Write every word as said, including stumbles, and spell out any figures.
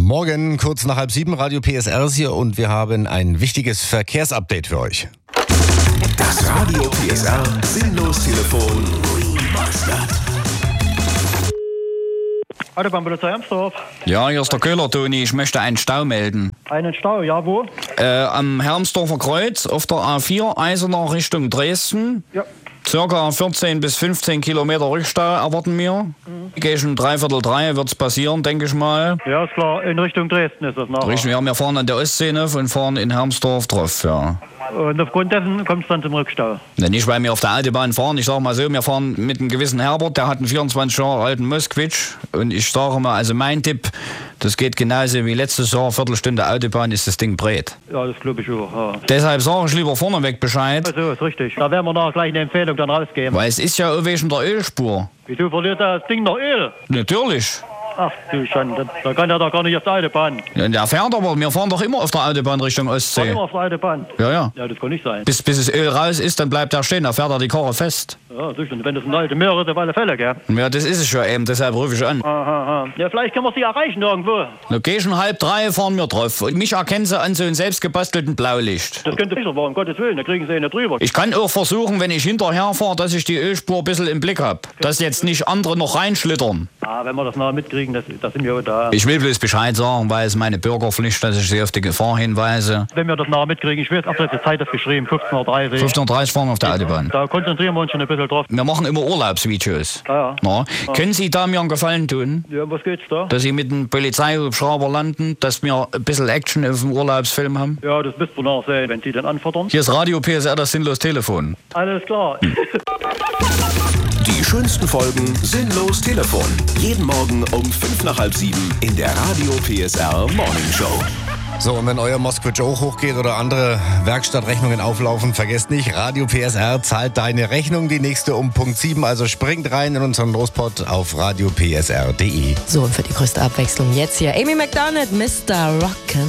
Morgen, kurz nach halb sieben, Radio P S R ist hier und wir haben ein wichtiges Verkehrsupdate für euch. Das Radio P S R Sinnlos-Telefon Remastered. Autobahnpolizei Amsdorf. Ja, hier ist der Köhler, Toni. Ich möchte einen Stau melden. Einen Stau, ja, wo? Äh, am Hermsdorfer Kreuz auf der A vier, Eisenach Richtung Dresden. Ja. Circa vierzehn bis fünfzehn Kilometer Rückstau erwarten wir. Mhm. Gegen dreiviertel drei wird es passieren, denke ich mal. Ja, ist klar. In Richtung Dresden ist das nachher. Richtig, ja, wir fahren an der Ostsee und fahren in Hermsdorf drauf, ja. Und aufgrund dessen kommt es dann zum Rückstau? Ja, nicht, weil wir auf der Autobahn fahren. Ich sage mal so, wir fahren mit einem gewissen Herbert, der hat einen vierundzwanzig Jahre alten Moskvitsch. Und ich sage mal, also mein Tipp, das geht genauso wie letztes Jahr, Viertelstunde Autobahn ist das Ding breit. Ja, das glaube ich auch, ja. Deshalb sage ich lieber vorneweg Bescheid. Also, ist richtig. Da werden wir nachher gleich eine Empfehlung dann rausgeben. Weil es ist ja auch wegen der Ölspur. Wieso verliert das Ding noch Öl? Natürlich. Ach du Schande, da kann er doch gar nicht auf der Autobahn. Ja, der fährt aber, wir fahren doch immer auf der Autobahn Richtung Ostsee. Immer auf der Autobahn? Ja, ja. Ja, das kann nicht sein. Bis, bis das Öl raus ist, dann bleibt er stehen, da fährt er die Karre fest. Ja, sicher. Wenn das ein alter Möhre ist, auf alle Fälle, gell? Ja, das ist es ja eben, deshalb rufe ich an. Aha, aha. Ja, vielleicht können wir sie erreichen irgendwo. Location halb drei fahren wir drauf. Und mich erkennen sie an so einem selbstgebastelten Blaulicht. Das könnte sicher sein, um Gottes Willen, da kriegen sie nicht drüber. Ich kann auch versuchen, wenn ich hinterher fahre, dass ich die Ölspur ein bisschen im Blick habe. Dass jetzt nicht andere noch reinschlittern. Ah, wenn wir das nachher mitkriegen, das, das sind wir auch da. Ich will bloß Bescheid sagen, weil es meine Bürgerpflicht, dass ich sie auf die Gefahr hinweise. Wenn wir das nachher mitkriegen, ich weiß, ab der Zeit ist geschrieben, fünfzehn Uhr dreißig. fünfzehn Uhr dreißig fahren wir auf der Autobahn. Da konzentrieren wir uns schon ein bisschen drauf. Wir machen immer Urlaubsvideos. Ja, ja. Na, können Sie da mir einen Gefallen tun? Ja, um was geht's da? Dass Sie mit dem Polizeihubschrauber landen, dass wir ein bisschen Action auf dem Urlaubsfilm haben? Ja, das müsst ihr nachher sehen, wenn Sie den anfordern. Hier ist Radio P S R, das Sinnlos-Telefon. Alles klar. Die schönsten Folgen Sinnlos Telefon. Jeden Morgen um fünf nach halb sieben in der Radio P S R Morning Show. So, und wenn euer Moskvitsch auch hochgeht oder andere Werkstattrechnungen auflaufen, vergesst nicht, Radio P S R zahlt deine Rechnung, die nächste um Punkt sieben. Also springt rein in unseren Lospot auf radio p s r punkt d e. So, und für die größte Abwechslung jetzt hier Amy Macdonald, Mister Rockin'.